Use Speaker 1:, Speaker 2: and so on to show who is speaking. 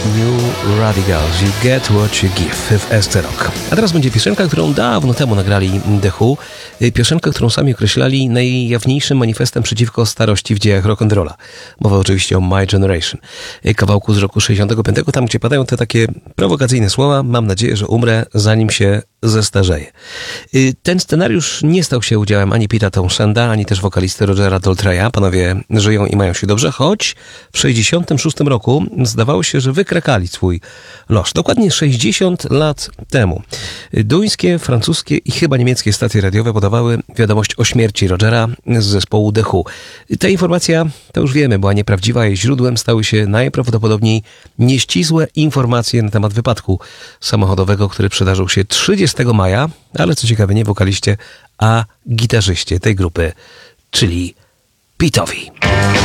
Speaker 1: New Radicals, You Get What You Give w SC Rock. A teraz będzie piosenka, którą dawno temu nagrali The Who. Piosenka, którą sami określali najjawniejszym manifestem przeciwko starości w dziejach rock'n'rolla. Mowa oczywiście o My Generation. Kawałku z roku 65, tam gdzie padają te takie prowokacyjne słowa: mam nadzieję, że umrę, zanim się zestarzeje. Ten scenariusz nie stał się udziałem ani Peta Townsenda, ani też wokalisty Rogera Daltrey'a. Panowie żyją i mają się dobrze, choć w 66 roku zdawało się, że wykrakali swój los. Dokładnie 60 lat temu. Duńskie, francuskie i chyba niemieckie stacje radiowe podawały wiadomość o śmierci Rogera z zespołu The Who. Ta informacja, to już wiemy, była nieprawdziwa. Jej źródłem stały się najprawdopodobniej nieścisłe informacje na temat wypadku samochodowego, który przydarzył się 30 maja, ale co ciekawe nie wokaliście, a gitarzyście tej grupy, czyli Petowi.